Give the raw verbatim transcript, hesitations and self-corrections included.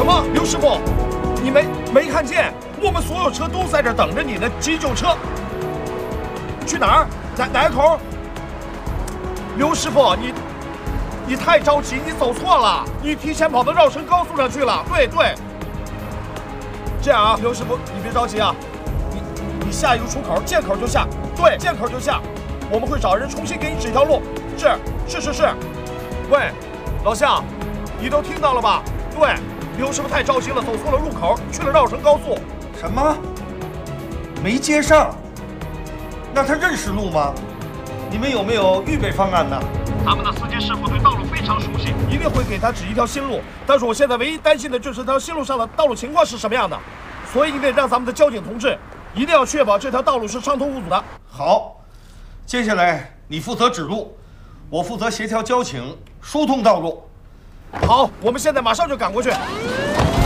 什么？刘师傅，你没没看见？我们所有车都在这等着你呢。急救车去哪儿？哪哪个口？刘师傅，你你太着急，你走错了，你提前跑到绕城高速上去了。对对，这样啊，刘师傅，你别着急啊，你你下一个出口，见口就下。对，见口就下，我们会找人重新给你指条路。是是是是。喂，老向，你都听到了吧？对，刘师傅太着急了，走错了路口，去了绕城高速。 什么？没接上？那他认识路吗？你们有没有预备方案呢？ 咱们的司机师傅对道路非常熟悉，一定会给他指一条新路。但是我现在唯一担心的就是这条新路上的道路情况是什么样的，所以你得让咱们的交警同志一定要确保这条道路是畅通无阻的。 好，接下来你负责指路，我负责协调交警，疏通道路。 好，我们现在马上就赶过去。